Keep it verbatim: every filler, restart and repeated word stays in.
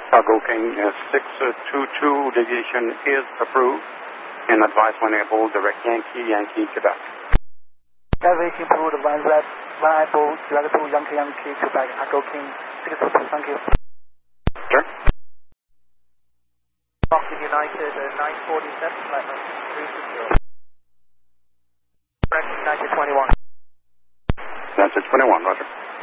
Cargo King uh, six two two deviation is approved. And advise when able, direct Yankee, Yankee, Quebec. Navigation approved, advise red, when able, direct to Yankee, Yankee, Quebec. Cargo King six two two, thank you. Sure. Lockheed United uh, nine forty-seven, flight number three two zero. United twenty-one. That's it, twenty-one, roger.